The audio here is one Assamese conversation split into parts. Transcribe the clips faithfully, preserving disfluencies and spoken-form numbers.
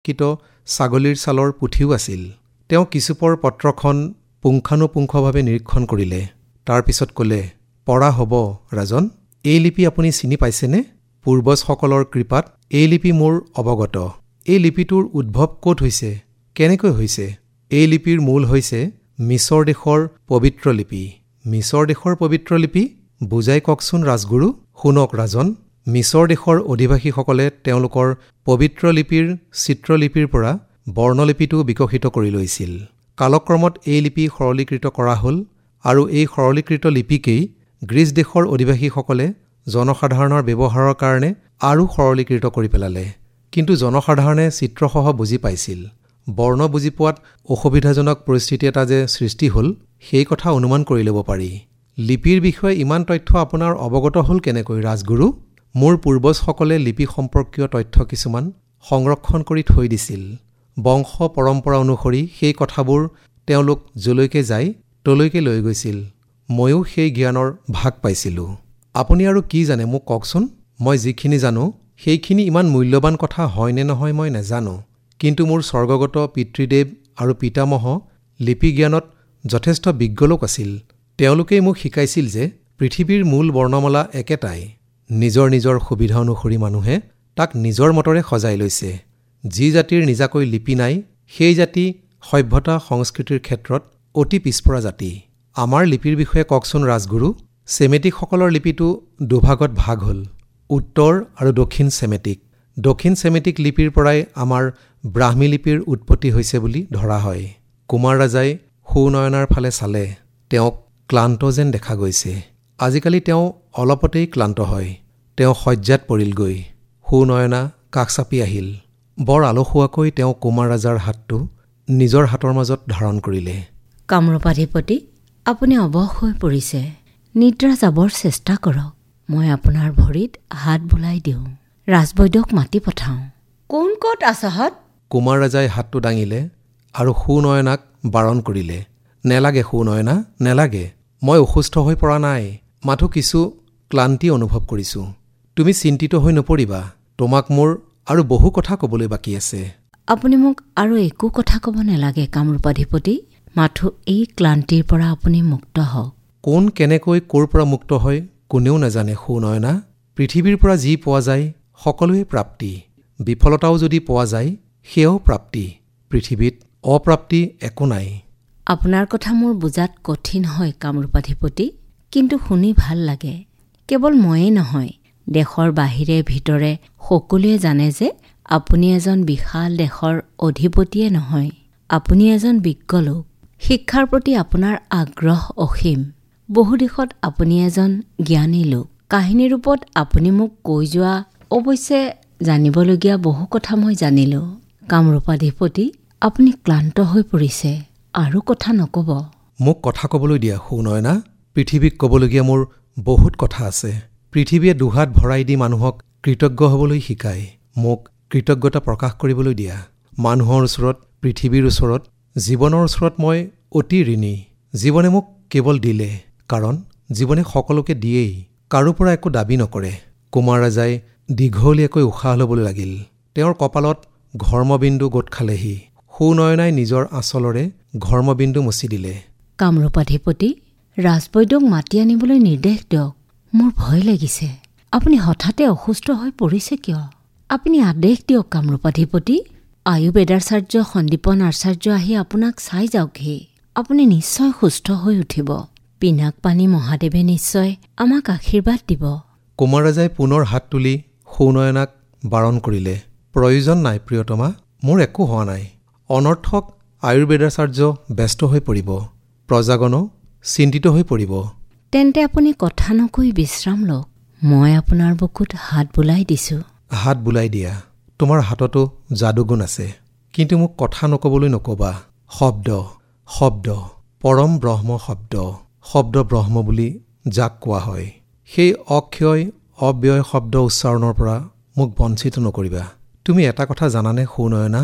কিত ছাগলীৰ ছালৰ পুথিও আছিল। তেওঁ কিছুপৰ পত্ৰখন পুংখানুপুংখভাৱে নিৰীক্ষণ কৰিলে। তাৰ পিছত ক'লে, পৰা হ'ব ৰাজন। এই লিপি আপুনি চিনি পাইছেনে? পূৰ্বজসকলৰ কৃপাত এই লিপি মোৰ অৱগত। এই লিপিটোৰ উদ্ভৱ ক'ত হৈছে, কেনেকৈ হৈছে? এই লিপিৰ মূল হৈছে মিছৰ দেশৰ পবিত্ৰ লিপি। মিছৰ দেশৰ পবিত্ৰ লিপি বুজাই কওকচোন ৰাজগুৰু। শুনক ৰাজন, মিছৰ দেশৰ অধিবাসীসকলে তেওঁলোকৰ পবিত্ৰ লিপিৰ চিত্ৰলিপিৰ পৰা বৰ্ণলিপিটো বিকশিত কৰি লৈছিল। কালক্ৰমত এই লিপি সৰলীকৃত কৰা হ'ল আৰু এই সৰলীকৃত লিপিকেই গ্ৰীচ দেশৰ অধিবাসীসকলে জনসাধাৰণৰ ব্যৱহাৰৰ কাৰণে আৰু সৰলীকৃত কৰি পেলালে। কিন্তু জনসাধাৰণে চিত্ৰসহ বুজি পাইছিল। বৰ্ণ বুজি পোৱাত অসুবিধাজনক পৰিস্থিতি এটা যে সৃষ্টি হ'ল, সেই কথা অনুমান কৰি ল'ব পাৰি। লিপিৰ বিষয়ে ইমান তথ্য আপোনাৰ অৱগত হ'ল কেনেকৈ ৰাজগুৰু? মোৰ পূৰ্বজসকলে লিপি সম্পৰ্কীয় তথ্য কিছুমান সংৰক্ষণ কৰি থৈ দিছিল। বংশ পৰম্পৰা অনুসৰি সেই কথাবোৰ তেওঁলোক যলৈকে যায় তলৈকে লৈ গৈছিল। ময়ো সেই জ্ঞানৰ ভাগ পাইছিলোঁ। আপুনি আৰু কি জানে মোক কওকচোন। মই যিখিনি জানো সেইখিনি ইমান মূল্যৱান কথা হয় নে নহয় মই নাজানো। কিন্তু মোৰ স্বৰ্গগত পিতৃদেৱ আৰু পিতামহ লিপি জ্ঞানত যথেষ্ট বিজ্ঞ লোক আছিল। তেওঁলোকেই মোক শিকাইছিল যে পৃথিৱীৰ মূল বৰ্ণমালা একেটাই। নিজৰ নিজৰ সুবিধা অনুসৰি মানুহে তাক নিজৰ মতৰে সজাই লৈছে। যি জাতিৰ নিজাকৈ লিপি নাই সেই জাতি সভ্যতা সংস্কৃতিৰ ক্ষেত্ৰত অতি পিছপৰা জাতি। আমাৰ লিপিৰ বিষয়ে কওকচোন ৰাজগুৰু। ছেমেটিকসকলৰ লিপিটো দুভাগত ভাগ হ'ল, উত্তৰ আৰু দক্ষিণ ছেমেটিক। দক্ষিণ ছেমেটিক লিপিৰ পৰাই আমাৰ ব্ৰাহ্মী লিপিৰ উৎপত্তি হৈছে বুলি ধৰা হয়। কুমাৰ ৰাজাই সুনয়নাৰ ফালে চালে। তেওঁক ক্লান্ত যেন দেখা গৈছে। আজিকালি তেওঁ অলপতেই ক্লান্ত হয়। তেওঁ শয্যাত পৰিলগৈ। সুনয়না কাষ চাপি আহিল। বৰ আলসুৱাকৈ তেওঁ কুমাৰ ৰাজাৰ হাতটো নিজৰ হাতৰ মাজত ধাৰণ কৰিলে। কামৰূপাধিপতি, আপুনি অৱশ হৈ পৰিছে। নিদ্ৰা যাবৰ চেষ্টা কৰক। মই আপোনাৰ ভৰিত হাত বোলাই দিওঁ। ৰাজবৈদ্যক মাতি পঠাওঁ। কোন ক'ত আছহঁত? কুমাৰ ৰাজাই হাতটো দাঙিলে আৰু সুনয়নাক বাৰণ কৰিলে। নেলাগে সুনয়না, নেলাগে। মই অসুস্থ হৈ পৰা নাই, মাথো কিছু ক্লান্তি অনুভৱ কৰিছোঁ। তুমি চিন্তিত হৈ নপৰিবা। তোমাক মোৰ আৰু বহু কথা ক'বলৈ বাকী আছে। আপুনি মোক আৰু একো কথা ক'ব নেলাগে কামৰূপাধিপতি। মাথো এই ক্লান্তিৰ পৰা আপুনি মুক্ত হওক। কোন কেনেকৈ ক'ৰ পৰা মুক্ত হয় কোনেও নাজানে সুনয়না। পৃথিৱীৰ পৰা যি পোৱা যায় সকলোৱে প্ৰাপ্তি। বিফলতাও যদি পোৱা যায় সেয়াও প্ৰাপ্তি। পৃথিৱীত অপ্ৰাপ্তি একো নাই। আপোনাৰ কথা মোৰ বুজাত কঠিন হয় কামৰূপাধিপতি, কিন্তু শুনি ভাল লাগে। কেৱল ময়েই নহয়, দেশৰ বাহিৰে ভিতৰে সকলোৱে জানে যে আপুনি এজন বিশাল দেশৰ অধিপতিয়ে নহয়, আপুনি এজন বিজ্ঞ লোক। শিক্ষাৰ প্ৰতি আপোনাৰ আগ্ৰহ অসীম। বহু দিশত আপুনি এজন জ্ঞানী লোক। কাহিনী ৰূপত আপুনি মোক কৈ যোৱা অৱশ্যে জানিবলগীয়া বহু কথা মই জানিলোঁ। কামৰূপাধিপতি, আপুনি ক্লান্ত হৈ পৰিছে, আৰু কথা নক'ব। মোক কথা ক'বলৈ দিয়া সুনয়না। পৃথিৱীক ক'বলগীয়া মোৰ বহুত কথা আছে। পৃথিৱীয়ে দুহাত ভৰাই দি মানুহক কৃতজ্ঞ হ'বলৈ শিকায়। মোক কৃতজ্ঞতা প্ৰকাশ কৰিবলৈ দিয়া। মানুহৰ ওচৰত, পৃথিৱীৰ ওচৰত, জীৱনৰ ওচৰত মই অতি ঋণী। জীৱনে মোক কেৱল দিলে, কাৰণ জীৱনে সকলোকে দিয়েই, কাৰো পৰা একো দাবী নকৰে। কুমাৰ ৰাজাই দীঘলীয়াকৈ উশাহ ল'বলৈ লাগিল। তেওঁৰ কপালত ঘৰ্মবিন্দু গোট খালেহি। সুনয়নাই নিজৰ আঁচলৰে ঘৰ্মবিন্দু মুচি দিলে। কামৰূপাধিপতি, ৰাজবৈদ্যক মাতি আনিবলৈ নিৰ্দেশ দিয়ক। মোৰ ভয় লাগিছে। আপুনি হঠাতে অসুস্থ হৈ পৰিছে কিয়? আপুনি আদেশ দিয়ক কামৰূপাধিপতি। আয়ুৰ্বেদাচাৰ্য সন্দীপন আচাৰ্য আহি আপোনাক চাই যাওকহি। আপুনি নিশ্চয় সুস্থ হৈ উঠিব। পিনাক পানী মহাদেৱে নিশ্চয় আমাক আশীৰ্বাদ দিব। কুমাৰ ৰাজাই পুনৰ হাত তুলি সুনয়নাক বাৰণ কৰিলে। প্ৰয়োজন নাই প্ৰিয়তমা, মোৰ একো হোৱা নাই। অনৰ্থক আয়ুৰ্বেদাচাৰ্য ব্যস্ত হৈ পৰিব, প্ৰজাগণো চিন্তিত হৈ পৰিব। তেন্তে আপুনি কথা নকৈ বিশ্ৰাম লওক। মই আপোনাৰ বুকুত হাত বোলাই দিছোঁ। হাত বোলাই দিয়া। তোমাৰ হাততো যাদুগুণ আছে। কিন্তু মোক কথা নক'বলৈ নক'বা। শব্দ, শব্দ, পৰম ব্ৰহ্ম শব্দ। শব্দ ব্ৰহ্ম বুলি যাক কোৱা হয়, সেই অক্ষয় অব্যয় শব্দ উচ্চাৰণৰ পৰা মোক বঞ্চিত নকৰিবা। তুমি এটা কথা জানানে সুনয়না?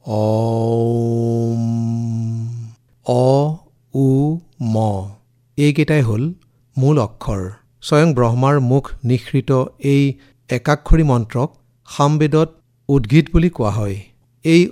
অম, অ, উ, ম এইকেইটাই হ'ল মূল অক্ষৰ। স্বয়ং ব্ৰহ্মাৰ মুখ নিঃসৃত এই একাক্ষৰী মন্ত্ৰক সামবেদত উদ্গীত বুলি কোৱা হয়। এই